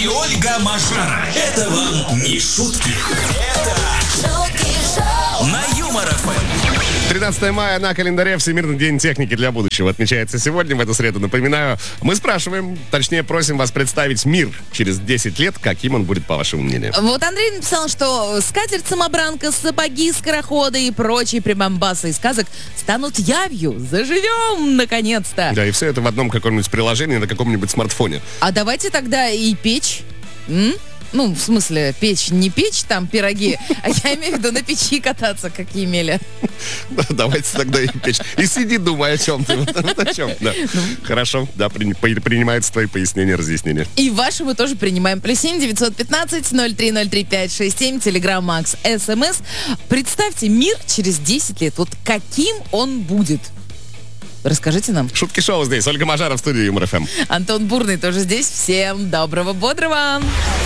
и Ольга Мажара. Это вам не шутки. Это на Юмор ФМ. 13 мая на календаре Всемирный день техники для будущего отмечается сегодня, в эту среду. Напоминаю, мы спрашиваем, точнее просим вас представить мир через 10 лет, каким он будет, по вашему мнению. Вот Андрей написал, что скатерть-самобранка, сапоги, скороходы и прочие прибамбасы из сказок станут явью. Заживем, наконец-то. Да, и все это в одном каком-нибудь приложении на каком-нибудь смартфоне. А давайте тогда и печь. Ну, в смысле, печь, не печь там пироги, а я имею в виду на печи кататься, как Емеля. Давайте тогда и печь. И сиди, думай, о чем ты. Вот о чем. Да. Хорошо, да, принимаются твои пояснения, разъяснения. И ваши мы тоже принимаем. +7 915 0303 567, Телеграм Макс, СМС. Представьте мир через 10 лет. Вот каким он будет? Расскажите нам. Шутки шоу здесь. Ольга Мажара в студии Юмор ФМ. Антон Бурный тоже здесь. Всем доброго, бодрого.